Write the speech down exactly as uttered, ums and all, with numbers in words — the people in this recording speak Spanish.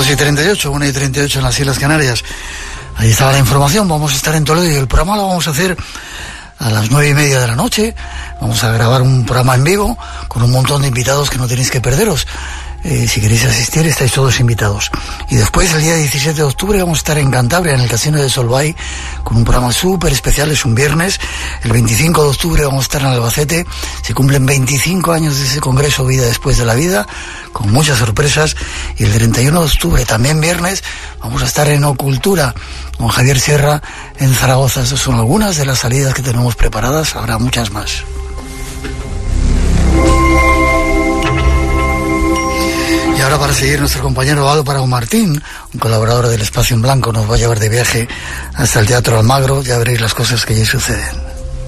dos y treinta y ocho, una y treinta y ocho en las Islas Canarias. Ahí estaba la información. Vamos a estar en Toledo y el programa lo vamos a hacer a las nueve y media de la noche. Vamos a grabar un programa en vivo con un montón de invitados que no tenéis que perderos. Eh, si queréis asistir, estáis todos invitados. Y después, el día diecisiete de octubre, vamos a estar en Cantabria, en el Casino de Solvay, con un programa súper especial, es un viernes. El veinticinco de octubre vamos a estar en Albacete. Se cumplen veinticinco años de ese congreso Vida Después de la Vida, con muchas sorpresas. Y el treinta y uno de octubre, también viernes, vamos a estar en Ocultura, con Javier Sierra, en Zaragoza. Estas son algunas de las salidas que tenemos preparadas, habrá muchas más. Y ahora, para seguir, nuestro compañero Álvaro Martín, un colaborador del Espacio en Blanco, nos va a llevar de viaje hasta el Teatro Almagro. Ya veréis las cosas que allí suceden.